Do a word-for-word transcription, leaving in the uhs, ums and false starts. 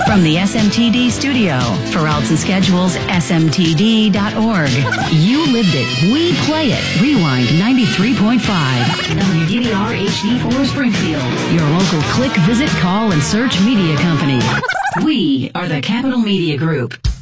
From the S M T D studio, for routes and schedules, S M T D dot org. You lived it. We play it. Rewind ninety-three point five. W D V R H D four Springfield. Your local click, visit, call, and search media company. We are the Capital Media Group.